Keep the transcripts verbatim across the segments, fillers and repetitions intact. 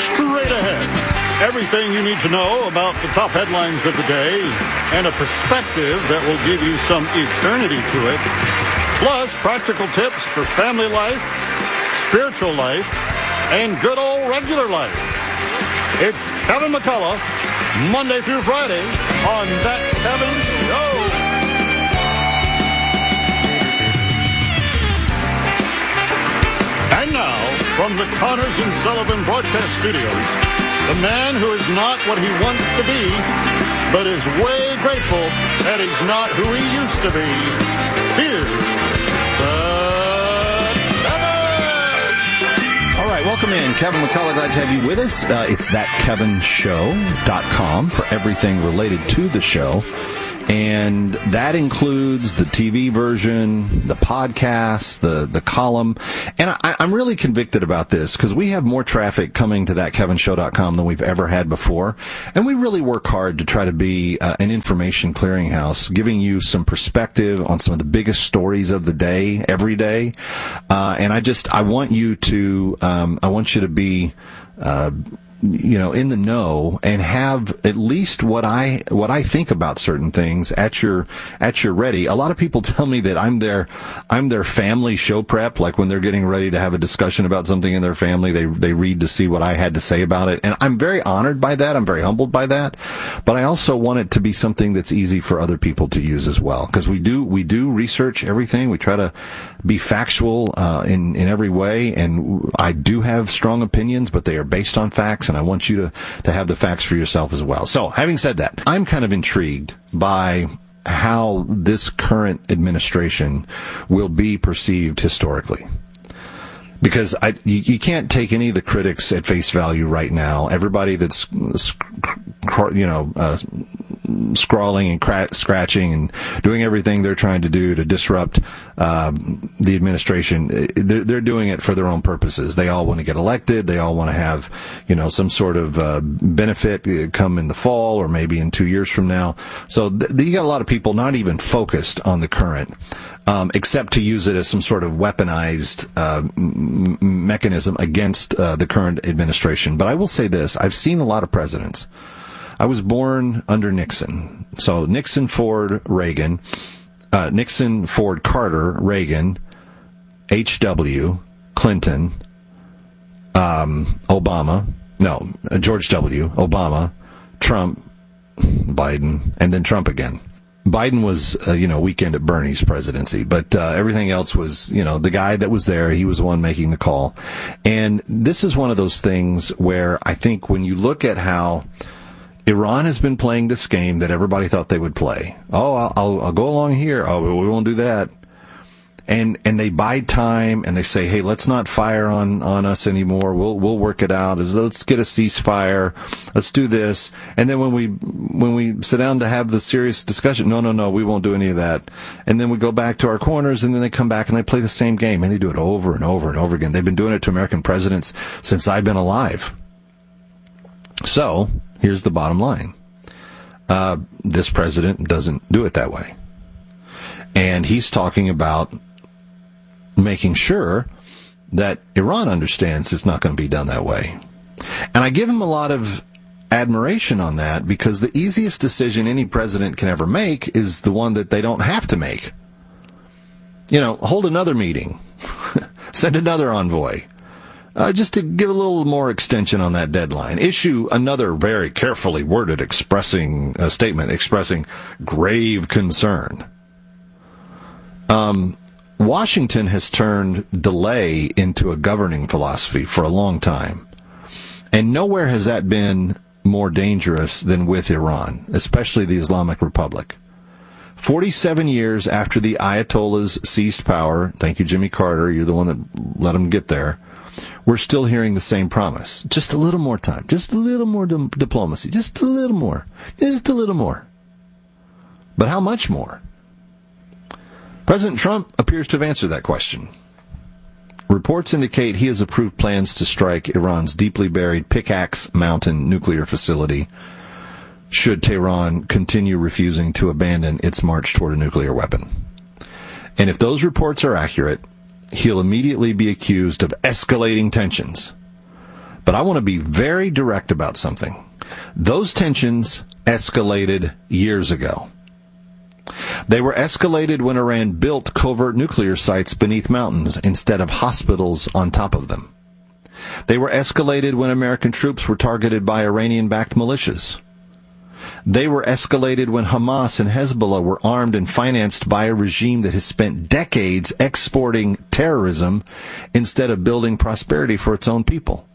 Straight ahead, everything you need to know about the top headlines of the day and a perspective that will give you some eternity to it. Plus, practical tips for family life, spiritual life, and good old regular life. It's Kevin McCullough, Monday through Friday on That Kevin Show. And now, from the Connors and Sullivan Broadcast Studios, the man who is not what he wants to be, but is way grateful that he's not who he used to be. Here's the Kevin! All right, welcome in. Kevin McCullough, glad to have you with us. Uh, it's that kevin show dot com for everything related to the show. And that includes the T V version, the podcast, the, the column. And I, I'm really convicted about this because we have more traffic coming to that kevin show dot com than we've ever had before. And we really work hard to try to be uh, an information clearinghouse, giving you some perspective on some of the biggest stories of the day, every day. Uh, and I just, I want you to, um, I want you to be, uh, you know, in the know and have at least what I what I think about certain things at your at your ready. A lot of people tell me that I'm their I'm their family show prep, like when they're getting ready to have a discussion about something in their family, they they read to see what I had to say about it. And I'm very honored by that. I'm very humbled by that. But I also want it to be something that's easy for other people to use as well, because we do we do research everything. We try to be factual uh, in in every way, and I do have strong opinions, but they are based on facts. And I want you to, to have the facts for yourself as well. So, having said that, I'm kind of intrigued by how this current administration will be perceived historically. Because I, you, you can't take any of the critics at face value right now. Everybody that's, you know, uh, scrawling and cra- scratching and doing everything they're trying to do to disrupt uh, the administration, they're, they're doing it for their own purposes. They all want to get elected. They all want to have, you know, some sort of uh, benefit come in the fall or maybe in two years from now. So th- you got a lot of people not even focused on the current. Um, except to use it as some sort of weaponized uh, m- mechanism against uh, the current administration. But I will say this. I've seen a lot of presidents. I was born under Nixon. So Nixon, Ford, Reagan, uh, Nixon, Ford, Carter, Reagan, H W, Clinton, um, Obama, no, George W., Obama, Trump, Biden, and then Trump again. Biden was, uh, you know, weekend at Bernie's presidency, but uh, everything else was, you know, the guy that was there, he was the one making the call. And this is one of those things where I think when you look at how Iran has been playing this game that everybody thought they would play. Oh, I'll, I'll, I'll go along here. Oh, we won't do that. And, and they buy time and they say, hey, let's not fire on, on us anymore. We'll, we'll work it out. Let's get a ceasefire. Let's do this. And then when we, when we sit down to have the serious discussion, no, no, no, we won't do any of that. And then we go back to our corners and then they come back and they play the same game and they do it over and over and over again. They've been doing it to American presidents since I've been alive. So here's the bottom line. Uh, this president doesn't do it that way. And he's talking about making sure that Iran understands it's not going to be done that way. And I give him a lot of admiration on that because the easiest decision any president can ever make is the one that they don't have to make. You know, hold another meeting, send another envoy, uh, just to give a little more extension on that deadline. Issue another very carefully worded expressing uh, statement expressing grave concern. Um, Washington has turned delay into a governing philosophy for a long time. And nowhere has that been more dangerous than with Iran, especially the Islamic Republic. forty-seven years after the Ayatollahs seized power, thank you, Jimmy Carter, you're the one that let them get there, we're still hearing the same promise. Just a little more time, just a little more di- diplomacy, just a little more, just a little more. But how much more? President Trump appears to have answered that question. Reports indicate he has approved plans to strike Iran's deeply buried Pickaxe Mountain nuclear facility should Tehran continue refusing to abandon its march toward a nuclear weapon. And if those reports are accurate, he'll immediately be accused of escalating tensions But I want to be very direct about something. Those tensions escalated years ago. They were escalated when Iran built covert nuclear sites beneath mountains instead of hospitals on top of them. They were escalated when American troops were targeted by Iranian-backed militias. They were escalated when Hamas and Hezbollah were armed and financed by a regime that has spent decades exporting terrorism instead of building prosperity for its own people.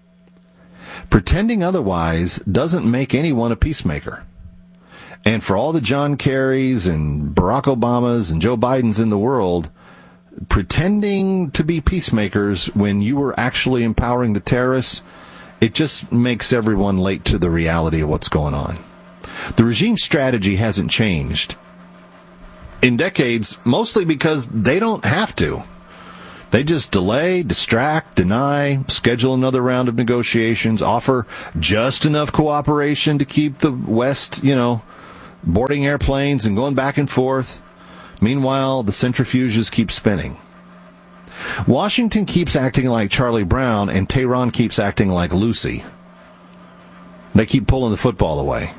Pretending otherwise doesn't make anyone a peacemaker. And for all the John Kerrys and Barack Obamas and Joe Bidens in the world, pretending to be peacemakers when you were actually empowering the terrorists, it just makes everyone late to the reality of what's going on. The regime strategy hasn't changed in decades, mostly because they don't have to. They just delay, distract, deny, schedule another round of negotiations, offer just enough cooperation to keep the West, you know, boarding airplanes and going back and forth. Meanwhile, the centrifuges keep spinning. Washington keeps acting like Charlie Brown, and Tehran keeps acting like Lucy. They keep pulling the football away.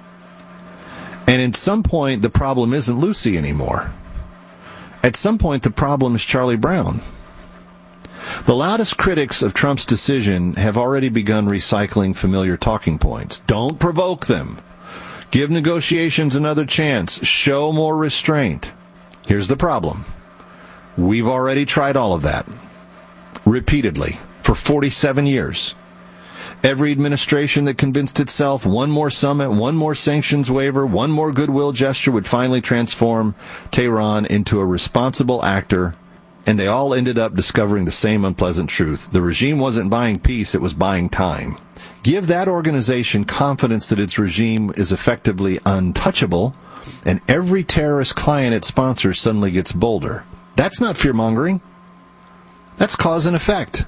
And at some point, the problem isn't Lucy anymore. At some point, the problem is Charlie Brown. The loudest critics of Trump's decision have already begun recycling familiar talking points. Don't provoke them. Give negotiations another chance. Show more restraint. Here's the problem. We've already tried all of that. Repeatedly. For forty-seven years. Every administration that convinced itself one more summit, one more sanctions waiver, one more goodwill gesture would finally transform Tehran into a responsible actor, and they all ended up discovering the same unpleasant truth. The regime wasn't buying peace, it was buying time. Give that organization confidence that its regime is effectively untouchable, and every terrorist client it sponsors suddenly gets bolder. That's not fear-mongering. That's cause and effect.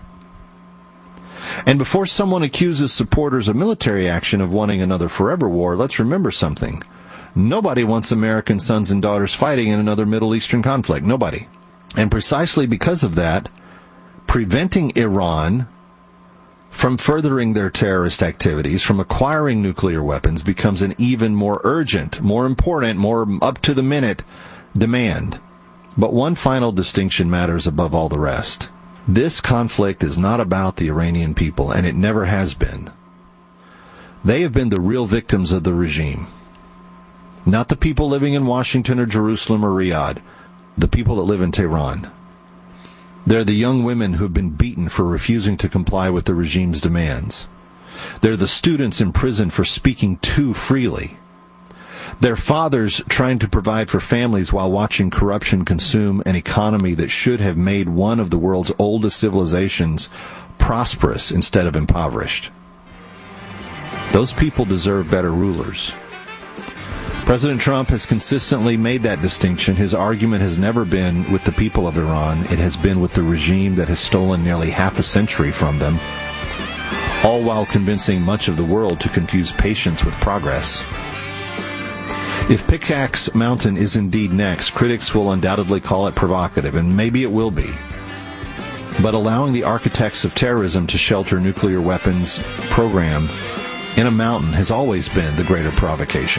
And before someone accuses supporters of military action of wanting another forever war, let's remember something. Nobody wants American sons and daughters fighting in another Middle Eastern conflict. Nobody. And precisely because of that, preventing Iran from furthering their terrorist activities, from acquiring nuclear weapons, becomes an even more urgent, more important, more up-to-the-minute demand. But one final distinction matters above all the rest. This conflict is not about the Iranian people, and it never has been. They have been the real victims of the regime. Not the people living in Washington or Jerusalem or Riyadh, the people that live in Tehran. They're the young women who've been beaten for refusing to comply with the regime's demands. They're the students in prison for speaking too freely. They're fathers trying to provide for families while watching corruption consume an economy that should have made one of the world's oldest civilizations prosperous instead of impoverished. Those people deserve better rulers. President Trump has consistently made that distinction. His argument has never been with the people of Iran. It has been with the regime that has stolen nearly half a century from them, all while convincing much of the world to confuse patience with progress. If Pickaxe Mountain is indeed next, critics will undoubtedly call it provocative, and maybe it will be. But allowing the architects of terrorism to shelter nuclear weapons program in a mountain has always been the greater provocation.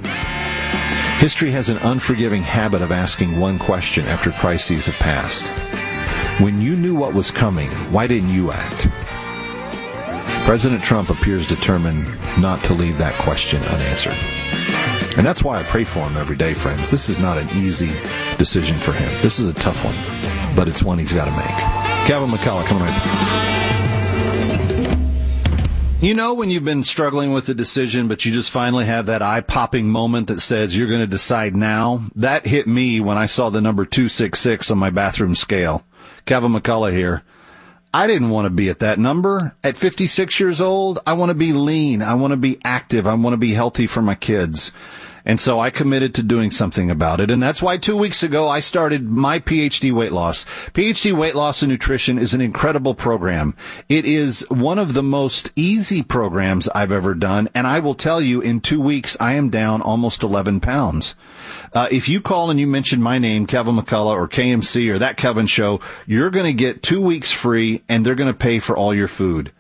History has an unforgiving habit of asking one question after crises have passed. When you knew what was coming, why didn't you act? President Trump appears determined not to leave that question unanswered. And that's why I pray for him every day, friends. This is not an easy decision for him. This is a tough one, but it's one he's got to make. Kevin McCullough coming right. You know when you've been struggling with a decision, but you just finally have that eye-popping moment that says you're going to decide now? That hit me when I saw the number two six six on my bathroom scale. Kevin McCullough here. I didn't want to be at that number. At fifty-six years old, I want to be lean. I want to be active. I want to be healthy for my kids. And so I committed to doing something about it. And that's why two weeks ago I started my P H D Weight Loss. P H D Weight Loss and Nutrition is an incredible program. It is one of the most easy programs I've ever done. And I will tell you, in two weeks, I am down almost eleven pounds. Uh, if you call and you mention my name, Kevin McCullough or K M C or That Kevin Show, you're going to get two weeks free and they're going to pay for all your food.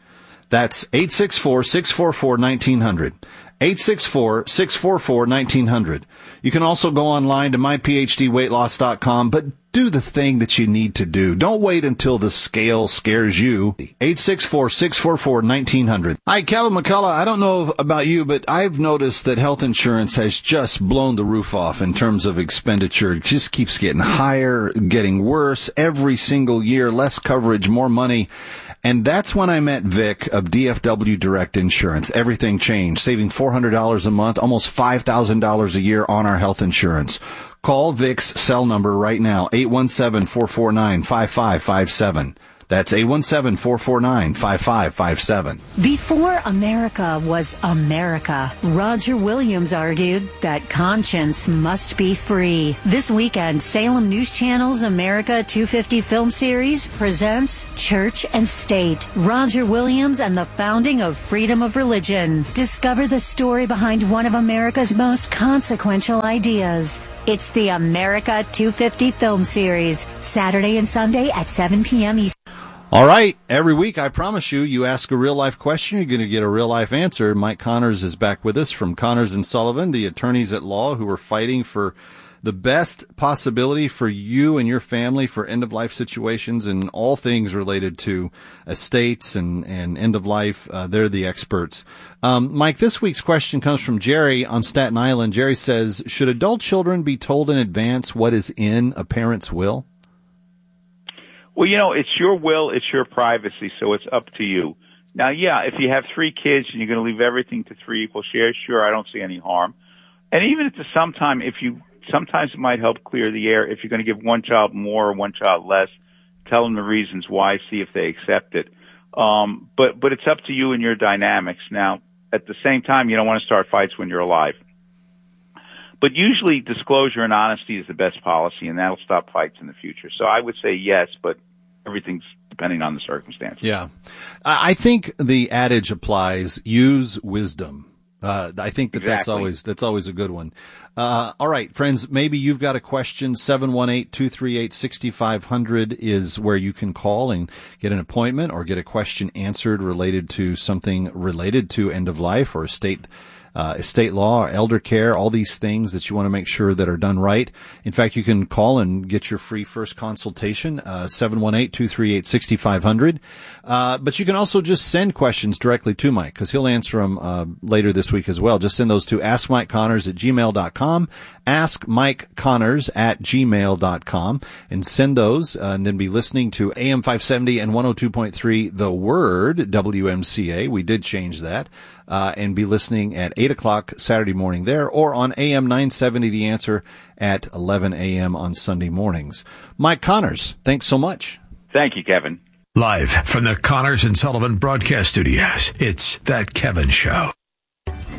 That's eight six four, six four four, one nine zero zero. eight six four, six four four, one nine zero zero. You can also go online to my p h d weight loss dot com, but do the thing that you need to do. Don't wait until the scale scares you. eight six four, six four four, one nine zero zero. Hi, Kevin McCullough. I don't know about you, but I've noticed that health insurance has just blown the roof off in terms of expenditure. It just keeps getting higher, getting worse every single year, less coverage, more money. And that's when I met Vic of D F W Direct Insurance. Everything changed, saving four hundred dollars a month, almost five thousand dollars a year on our health insurance. Call Vic's cell number right now, eight one seven, four four nine, five five five seven. That's eight one seven, four four nine, five five five seven. Before America was America, Roger Williams argued that conscience must be free. This weekend, Salem News Channel's America two fifty film series presents Church and State, Roger Williams and the founding of freedom of religion. Discover the story behind one of America's most consequential ideas. It's the America two fifty film series, Saturday and Sunday at seven p.m. Eastern. All right. Every week, I promise you, you ask a real-life question, you're going to get a real-life answer. Mike Connors is back with us from Connors and Sullivan, the attorneys at law who are fighting for the best possibility for you and your family for end-of-life situations and all things related to estates and, and end-of-life. Uh, they're the experts. Um, Mike, this week's question comes from Jerry on Staten Island. Jerry says, should adult children be told in advance what is in a parent's will? Well, you know, it's your will, it's your privacy, so it's up to you. Now, yeah, if you have three kids and you're going to leave everything to three equal shares, sure, I don't see any harm. And even if to some time, if you, sometimes it might help clear the air. If you're going to give one child more or one child less, tell them the reasons why, see if they accept it. Um, but, but it's up to you and your dynamics. Now, at the same time, you don't want to start fights when you're alive. But usually disclosure and honesty is the best policy, and that'll stop fights in the future. So I would say yes, but everything's depending on the circumstances. Yeah. I think the adage applies, use wisdom. Uh, I think that exactly. that's always, that's always a good one. Uh, all right, friends, maybe you've got a question. seven one eight, two three eight, six five zero zero is where you can call and get an appointment or get a question answered related to something related to end of life or estate Uh, estate law or elder care, all these things that you want to make sure that are done right. In fact, you can call and get your free first consultation, uh, seven one eight, two three eight, six five zero zero. Uh, but you can also just send questions directly to Mike because he'll answer them uh, later this week as well. Just send those to ask mike connors at gmail dot com, ask mike connors at gmail dot com, and send those uh, and then be listening to A M five seventy and one oh two point three The Word, W M C A. We did change that. Uh, and be listening at eight o'clock Saturday morning there, or on A M nine seventy The Answer at eleven a.m. on Sunday mornings. Mike Connors, thanks so much. Thank you, Kevin. Live from the Connors and Sullivan Broadcast Studios, it's That Kevin Show.